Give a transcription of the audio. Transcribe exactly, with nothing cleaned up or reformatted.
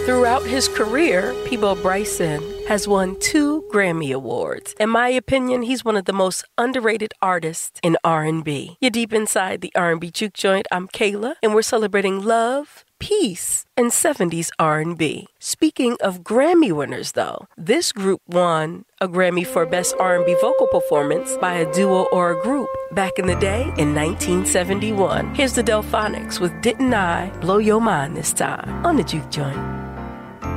Throughout his career, Peabo Bryson has won two Grammy Awards. In my opinion, he's one of the most underrated artists in R and B. You're deep inside the R and B Juke Joint. I'm Kayla, and we're celebrating love, peace, and seventies R and B. Speaking of Grammy winners, though, this group won a Grammy for Best R and B Vocal Performance by a duo or a group back in the day in nineteen seventy-one. Here's the Delphonics with Didn't I Blow Your Mind This Time on the Juke Joint.